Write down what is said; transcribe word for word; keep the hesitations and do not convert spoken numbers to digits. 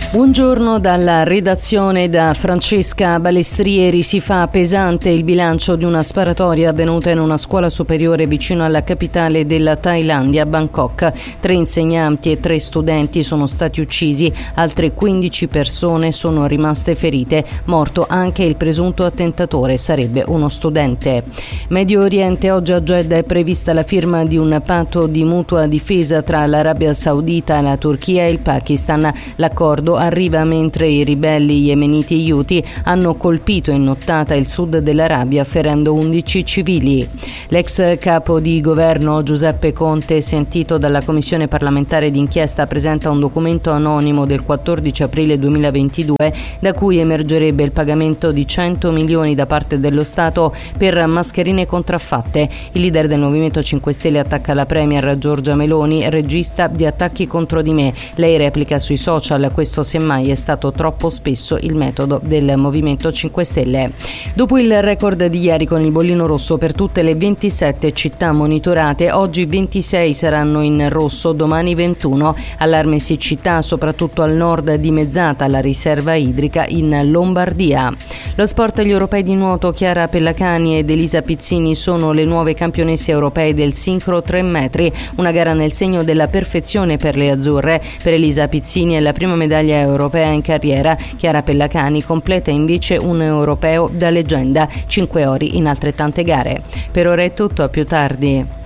Buongiorno dalla redazione da Francesca Balestrieri. Si fa pesante il bilancio di una sparatoria avvenuta in una scuola superiore vicino alla capitale della Thailandia, Bangkok. Tre insegnanti e tre studenti sono stati uccisi, altre quindici persone sono rimaste ferite. Morto anche il presunto attentatore, sarebbe uno studente. Medio Oriente, oggi a Jeddah è prevista la firma di un patto di mutua difesa tra l'Arabia Saudita, la Turchia e il Pakistan. L'accordo arriva mentre i ribelli yemeniti Houthi hanno colpito in nottata il sud dell'Arabia, ferendo undici civili. L'ex capo di governo Giuseppe Conte, sentito dalla commissione parlamentare d'inchiesta, presenta un documento anonimo del quattordici aprile duemilaventidue da cui emergerebbe il pagamento di cento milioni da parte dello Stato per mascherine contraffatte. Il leader del Movimento cinque Stelle attacca la premier Giorgia Meloni, regista di attacchi contro di me. Lei replica sui social: questo semmai è stato troppo spesso il metodo del Movimento cinque Stelle. Dopo il record di ieri con il bollino rosso per tutte le ventisette città monitorate, oggi ventisei saranno in rosso, domani ventuno. Allarme siccità soprattutto al nord, dimezzata la riserva idrica in Lombardia. Lo sport, gli europei di nuoto. Chiara Pellacani ed Elisa Pizzini sono le nuove campionesse europee del sincro tre metri, una gara nel segno della perfezione per le azzurre. Per Elisa Pizzini è la prima medaglia europea in carriera. Chiara Pellacani completa invece un europeo da leggenda, cinque ori in altrettante gare. Per ora è tutto, a più tardi.